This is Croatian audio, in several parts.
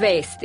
Vesti.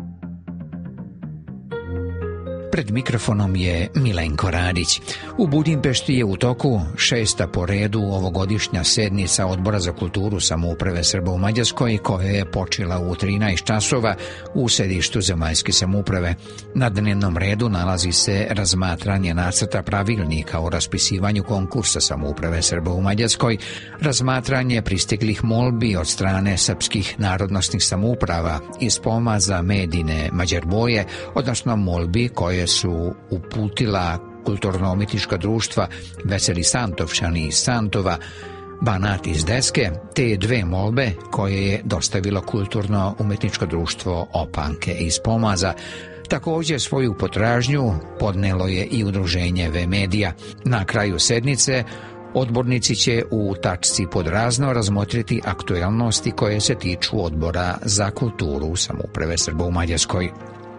Pred mikrofonom je Milenko Radić. U Budimpešti je u toku 6. po redu ovogodišnja sednica Odbora za kulturu samouprave Srba u Mađarskoj, koja je počela u 13 časova u sedištu zemaljske samouprave. Na dnevnom redu nalazi se razmatranje nacrta pravilnika o raspisivanju konkursa samouprave Srba u Mađarskoj, razmatranje pristiglih molbi od strane srpskih narodnosnih samouprava iz pomaza Medine Mađarboje, odnosno molbi koje su uputila kulturno-umjetnička društva Veseli Santovčani iz Santova, Banat iz Deske, te dve molbe koje je dostavilo kulturno-umjetničko društvo Opanke iz Pomaza. Također svoju potražnju podnelo je i udruženje V-Medija. Na kraju sednice odbornici će u tačci pod razno razmotriti aktuelnosti koje se tiču Odbora za kulturu samouprave Srba u Mađarskoj.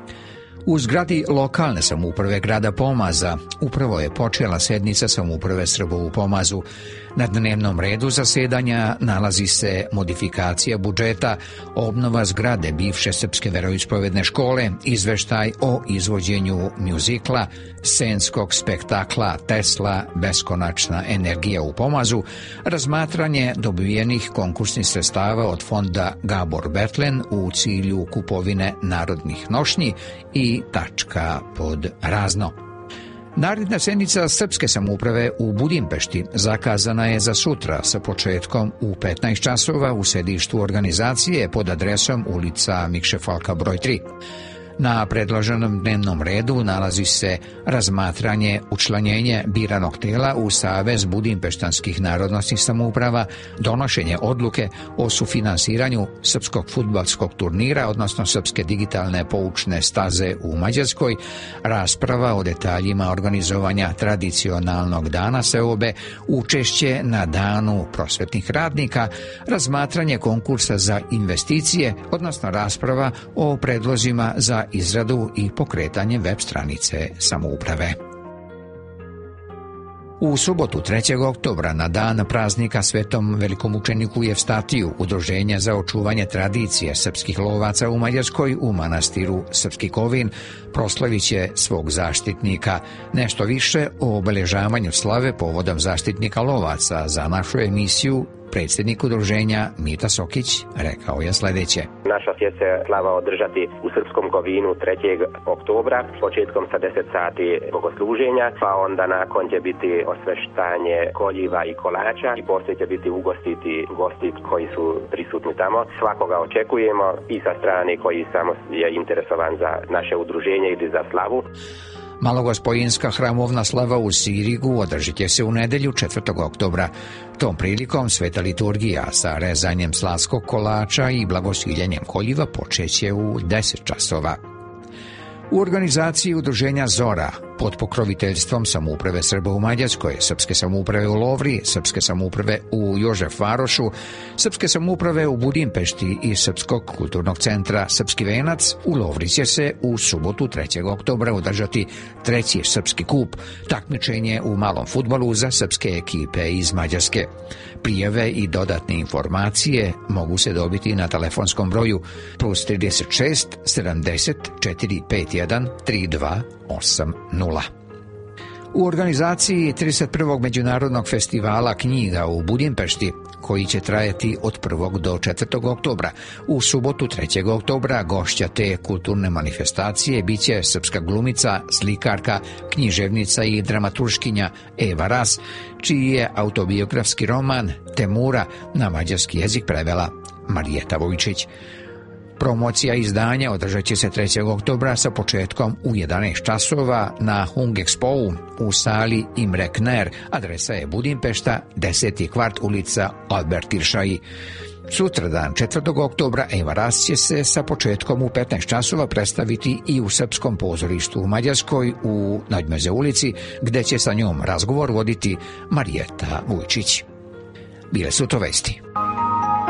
U zgradi lokalne samouprave grada Pomaza upravo je počela sednica samouprave Srba u Pomazu. Na dnevnom redu zasedanja nalazi se modifikacija budžeta, obnova zgrade bivše srpske veroispovedne škole, izveštaj o izvođenju mjuzikla, scenskog spektakla Tesla beskonačna energija u Pomazu, razmatranje dobijenih konkursnih sredstava od fonda Gabor Bertlen u cilju kupovine narodnih nošnji i tačka pod razno. Naredna sednica srpske samouprave u Budimpešti zakazana je za sutra sa početkom u 15 časova u sedištu organizacije pod adresom ulica Mikše Falka broj 3. Na predloženom dnevnom redu nalazi se razmatranje učlanjenje biranog tela u Savez budimpeštanskih narodnosnih samouprava, donošenje odluke o sufinansiranju srpskog fudbalskog turnira, odnosno srpske digitalne poučne staze u Mađarskoj, rasprava o detaljima organizovanja tradicionalnog dana seobe, učešće na danu prosvetnih radnika, razmatranje konkursa za investicije, odnosno rasprava o predlozima za izradu i pokretanje web stranice samouprave. U subotu 3. oktobra na dan praznika Svetom velikomučeniku Jevstatiju, Udruženja za očuvanje tradicije srpskih lovaca u Mađarskoj u manastiru Srpski Kovin proslavit će svog zaštitnika. Nešto više o obeležavanju slave povodom zaštitnika lovaca za našu emisiju predsjednik udruženja Mita Sokić rekao je sljedeće. Naša će se slava održati u Srpskom Kovinu 3. oktobra, početkom sa 10 sati bogosluženja, pa onda nakon će biti osveštanje koljiva i kolača i poslije će biti ugostiti gosti koji su prisutni tamo. Svakoga očekujemo i sa strane koji samo je interesovan za naše udruženje ili za slavu. Malogospojinska hramovna slava u Sirigu održit će se u nedjelju 4. oktobra. Tom prilikom sveta liturgija sa rezanjem slatskog kolača i blagosiljenjem koljiva počeće u 10 časova. U organizaciji udruženja Zora pod pokroviteljstvom samouprave Srba u Mađarskoj, srpske samouprave u Lovri, srpske samouprave u Jožef Varošu, srpske samouprave u Budimpešti i Srpskog kulturnog centra Srpski venac u Lovri će se u subotu 3. oktobra održati 3. srpski kup, takmičenje u malom fudbalu za srpske ekipe iz Mađarske. Prijave i dodatne informacije mogu se dobiti na telefonskom broju +36 70 451 3280. U organizaciji 31. međunarodnog festivala knjiga u Budimpešti, koji će trajati od 1. do 4. oktobra, u subotu 3. oktobra gošća te kulturne manifestacije biće srpska glumica, slikarka, književnica i dramaturškinja Eva Ras, čiji je autobiografski roman Temura na mađarski jezik prevela Marijeta Vujčić. Promocija izdanja održat će se 3. oktobra sa početkom u 11 časova na Hung Expo u sali Imre Kner, adresa je Budimpešta, 10. kvart, ulica Albert Iršaji. Sutradan 4. oktobra Eva Ras će se sa početkom u 15 časova predstaviti i u Srpskom pozorištu u Mađarskoj u Nadmeze ulici, gde će sa njom razgovor voditi Marijeta Vujčić. Bile su to vesti.